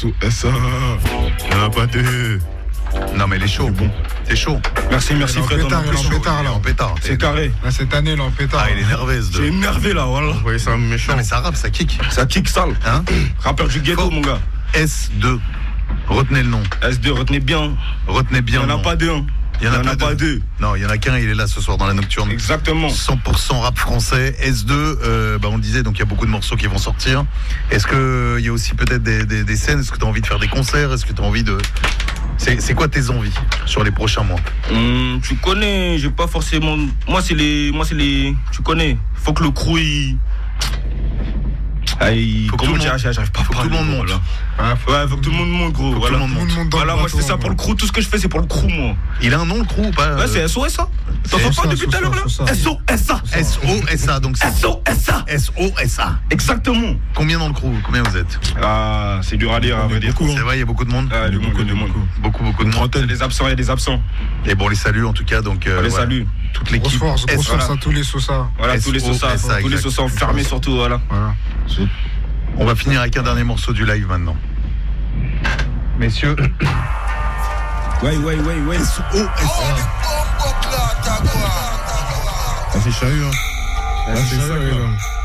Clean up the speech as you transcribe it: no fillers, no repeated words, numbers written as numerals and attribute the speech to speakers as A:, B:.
A: SOSA. Il n'y en a pas deux.
B: Non, mais il est chaud.
A: Bon.
B: C'est chaud.
C: Merci Fred.
B: Il est en pétard.
C: C'est carré.
D: Là, cette année, il est en pétard.
B: Ah, il est énervé, ce
C: J'ai énervé là, voilà.
A: Vous voyez ça méchant.
B: Non, mais ça rappe, ça kick.
C: Ça kick sale.
B: Hein?
C: Rappeur du ghetto, mon gars.
B: S2. Retenez le nom.
C: S2, retenez bien.
B: Retenez bien.
C: Il n'y en a pas deux.
B: Il n'y en a pas deux. Non, il y en a qu'un, il est là ce soir dans la nocturne.
C: Exactement.
B: 100% rap français. S2, on le disait, donc il y a beaucoup de morceaux qui vont sortir. Est-ce qu'il y a aussi peut-être des scènes? Est-ce que tu as envie de faire des concerts? Est-ce que tu as envie de... C'est quoi tes envies sur les prochains mois?
C: Tu connais, j'ai pas forcément... Moi c'est les... Tu connais. Faut que le crew,
B: faut que tout le monde,
C: j'arrive pas à parler,
B: tout le monde monte.
C: Ouais, faut que tout le monde monte, gros.
B: Voilà.
C: Voilà, moi c'est ça pour le crew. Tout ce que je fais, c'est pour le crew, moi.
B: Il a un nom, le crew ou pas?
C: Ouais, c'est SOSA. T'entends pas depuis tout à l'heure, là? SOSA.
B: SOSA, donc c'est
C: SOSA.
B: SOSA.
C: Exactement.
B: Combien dans le crew? Combien vous êtes?
C: Ah, c'est dur à dire, à vrai dire.
B: C'est vrai, il y a beaucoup de monde?
C: Ah, beaucoup de monde.
B: Beaucoup de monde.
C: Il y a des absents.
B: Et bon, les saluts en tout cas, donc.
C: Les saluts.
B: Toute l'équipe.
D: Grosse force à tous les Sosa.
C: Voilà, tous les Sosa. Tous les Sosa fermés surtout, voilà.
B: On va finir avec un dernier morceau du live maintenant. Messieurs.
C: Ouais.
A: Ah, c'est chahut, hein.
D: C'est ça,